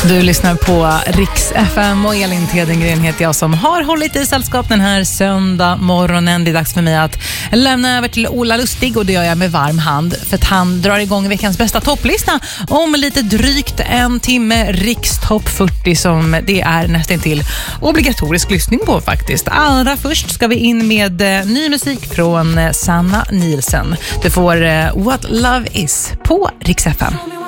Du lyssnar på Riks FM och Elin Tedengren heter jag som har hållit i sällskap den här söndag morgonen. Det är dags för mig att lämna över till Ola Lustig och det gör jag med varm hand för att han drar igång veckans bästa topplista om lite drygt en timme. Riks topp 40 som det är nästan till obligatorisk lyssning på faktiskt. Allra först ska vi in med ny musik från Sanna Nielsen. Du får What Love Is på Riks FM.